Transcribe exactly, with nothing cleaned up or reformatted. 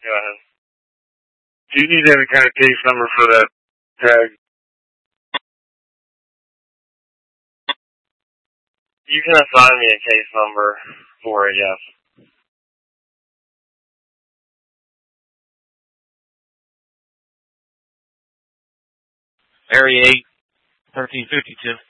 Go ahead. Do you need any kind of case number for that tag? You can assign me a case number for it, yes. Area eight, thirteen fifty-two.